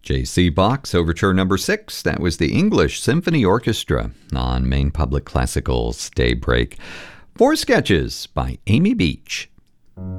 J.C. Bach's Overture Number 6. That was the English Symphony Orchestra on Maine Public Classical's Daybreak. 4 sketches by Amy Beach.